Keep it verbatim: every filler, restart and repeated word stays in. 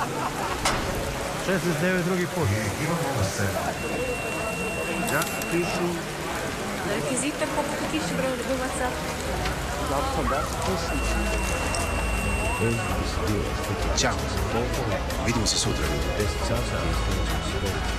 šezdeset devet drugi put. Ja, pišu. Rekvizite koliko kiši broj u WhatsApp. Zato da Ćao. Vidimo se sutra. deset časa.